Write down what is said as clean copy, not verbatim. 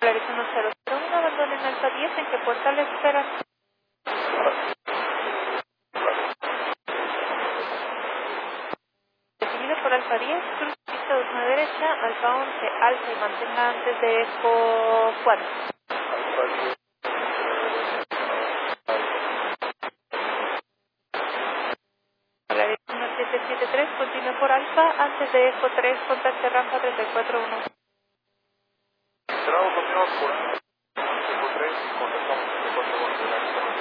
Polaris 1001, abandonen Alfa 10, ¿en qué puerta le esperan? Definido por Alfa 10, cruce pista 2 a derecha, Alfa 11, alza y mantenga antes de Eco 4. Polaris 1773, continúe por Alfa, antes de Eco 3, contacte rampa 341. Bravo, continuamos por Eco 3, contactamos 34 con